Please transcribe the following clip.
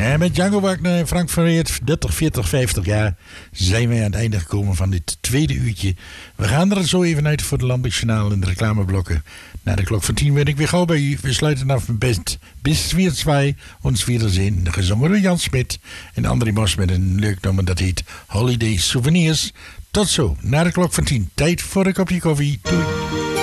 En met Django Wagner en Frank van Weert, 30, 40, 50 jaar, zijn wij aan het einde gekomen van dit tweede uurtje. We gaan er zo even uit voor de Landbouwjournaal en de reclameblokken. Na de klok van 10 ben ik weer gauw bij u. We sluiten af met Bis weer zwei, ons wiederzien. Gezongen door Jan Smit en André Mos met een leuk nummer dat heet Holiday Souvenirs. Tot zo, na de klok van 10. Tijd voor een kopje koffie. Doei.